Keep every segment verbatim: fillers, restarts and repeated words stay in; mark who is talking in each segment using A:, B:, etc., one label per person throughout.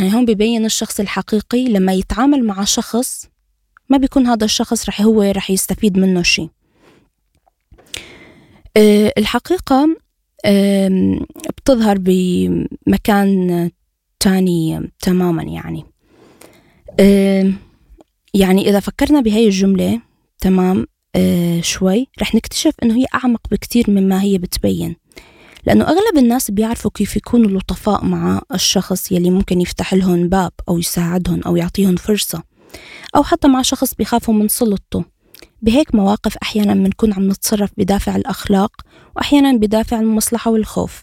A: يعني هون بيبين الشخص الحقيقي لما يتعامل مع شخص ما بيكون هذا الشخص رح هو رح يستفيد منه شيء. أه الحقيقة أه بتظهر بمكان تاني تماما. يعني أه يعني إذا فكرنا بهاي الجملة تمام أه شوي رح نكتشف إنه هي أعمق بكتير مما هي بتبين، لأنه أغلب الناس بيعرفوا كيف يكونوا لطفاء مع الشخص يلي ممكن يفتح لهم باب أو يساعدهم أو يعطيهم فرصة، أو حتى مع شخص بيخافوا من سلطته. بهيك مواقف أحيانا بنكون عم نتصرف بدافع الأخلاق وأحيانا بدافع المصلحة والخوف.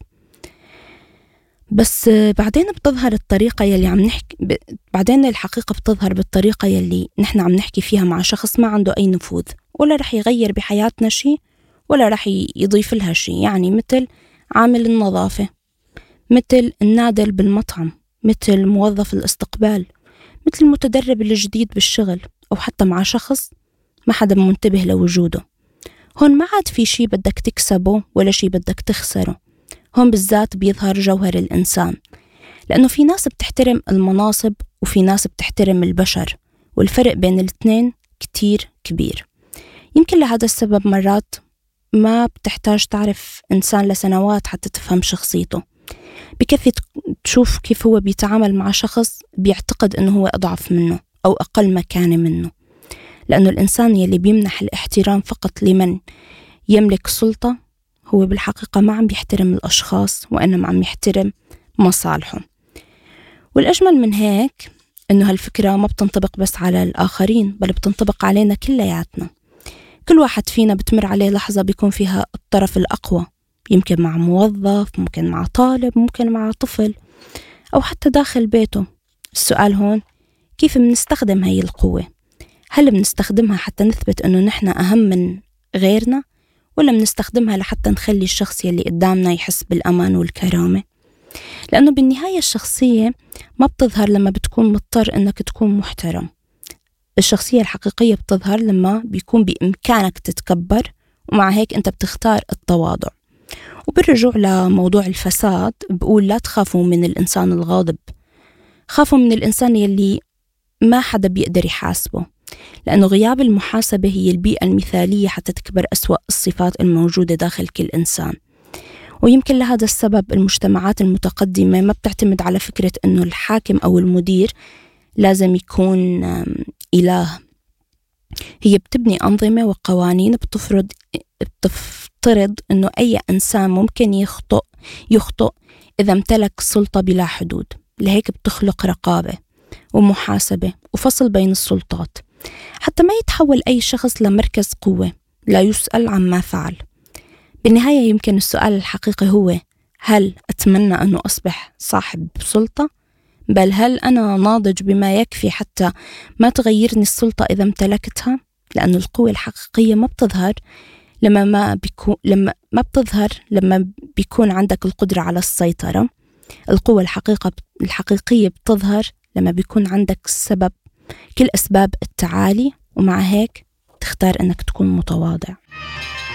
A: بس بعدين بتظهر الطريقة يلي عم نحكي ب... بعدين الحقيقة بتظهر بالطريقة يلي نحن عم نحكي فيها مع شخص ما عنده أي نفوذ، ولا رح يغير بحياتنا شيء ولا رح يضيف لها شيء. يعني مثل عامل النظافة، مثل النادل بالمطعم، مثل موظف الاستقبال، مثل المتدرب الجديد بالشغل، أو حتى مع شخص ما حدا منتبه لوجوده. هون ما عاد في شي بدك تكسبه ولا شي بدك تخسره. هون بالذات بيظهر جوهر الإنسان، لأنه في ناس بتحترم المناصب وفي ناس بتحترم البشر، والفرق بين الاثنين كتير كبير. يمكن لهذا السبب مرات ما بتحتاج تعرف إنسان لسنوات حتى تفهم شخصيته. بكفي تشوف كيف هو بيتعامل مع شخص بيعتقد أنه هو أضعف منه أو أقل مكانة منه، لأنه الإنسان يلي بيمنح الاحترام فقط لمن يملك سلطة هو بالحقيقة ما عم بيحترم الأشخاص وإنما عم يحترم مصالحهم. والأجمل من هيك أنه هالفكرة ما بتنطبق بس على الآخرين، بل بتنطبق علينا كلياتنا. كل واحد فينا بتمر عليه لحظة بيكون فيها الطرف الأقوى، يمكن مع موظف، ممكن مع طالب، ممكن مع طفل، أو حتى داخل بيته. السؤال هون كيف بنستخدم هاي القوة؟ هل بنستخدمها حتى نثبت أنه نحن أهم من غيرنا، ولا بنستخدمها لحتى نخلي الشخص يلي قدامنا يحس بالأمان والكرامة؟ لأنه بالنهاية الشخصية ما بتظهر لما بتكون مضطر أنك تكون محترم. الشخصية الحقيقية بتظهر لما بيكون بإمكانك تتكبر، ومع هيك أنت بتختار التواضع. وبالرجوع لموضوع الفساد بقول لا تخافوا من الإنسان الغاضب، خافوا من الإنسان يلي ما حدا بيقدر يحاسبه، لأنه غياب المحاسبة هي البيئة المثالية حتى تكبر أسوأ الصفات الموجودة داخل كل إنسان. ويمكن لهذا السبب المجتمعات المتقدمة ما بتعتمد على فكرة أنه الحاكم أو المدير لازم يكون إله. هي بتبني أنظمة وقوانين بتفرض بتفترض أنه أي إنسان ممكن يخطئ يخطئ إذا امتلك سلطة بلا حدود. لهيك بتخلق رقابة ومحاسبة وفصل بين السلطات، حتى ما يتحول أي شخص لمركز قوة لا يسأل عما فعل. بالنهاية يمكن السؤال الحقيقي هو هل أتمنى أنه أصبح صاحب سلطة؟ بل هل أنا ناضج بما يكفي حتى ما تغيرني السلطة إذا امتلكتها؟ لأن القوة الحقيقية ما بتظهر لما ما بيكون لما ما بتظهر لما بيكون عندك القدرة على السيطرة. القوة الحقيقة الحقيقية بتظهر لما بيكون عندك السبب كل أسباب التعالي، ومع هيك تختار أنك تكون متواضع.